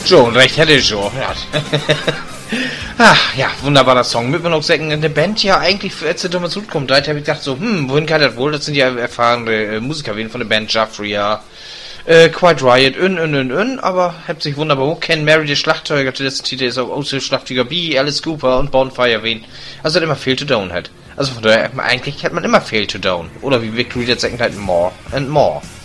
Schon, recht hätte ich schon. Ja. Ach, ja, wunderbarer Song. Mit mir noch sagen, eine Band, ja, eigentlich, als der Thomas Hut kommt, da habe ich gedacht so, wohin kann das wohl? Das sind ja erfahrene Musiker, wie von der Band Joffrey, ja. Quiet Riot, aber habt sich wunderbar hochkennen. Mary, der Schlagzeuger, der letzte Titel ist auch Außer Schlagzeuger B, Alice Cooper und Bonfire wen. Also hat immer Fail to Down halt. Also von daher, eigentlich hat man immer Fail to Down. Oder wie Victory der Second halt More and More.